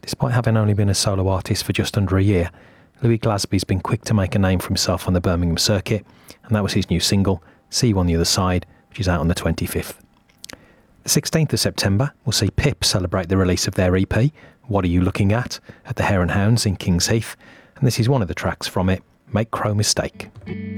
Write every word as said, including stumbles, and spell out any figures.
Despite having only been a solo artist for just under a year, Louis Glasby's been quick to make a name for himself on the Birmingham circuit, and that was his new single, See You on the Other Side, which is out on the twenty-fifth. The sixteenth of September will see Pip celebrate the release of their E P, What Are You Looking At, at the Hare and Hounds in Kings Heath, and this is one of the tracks from it, Make Crow Mistake.